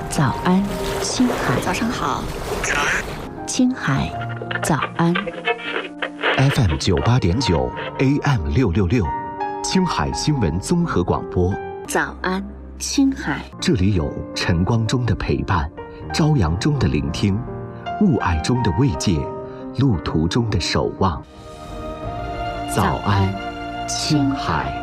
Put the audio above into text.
早安，青海。 早上好，早安， 青海，早安。 FM 98.9 AM 666，青海新闻综合广播。 早安，青海。 这里有晨光中的陪伴，朝阳中的聆听，雾霭中的慰藉，路途中的守望。早安，青海。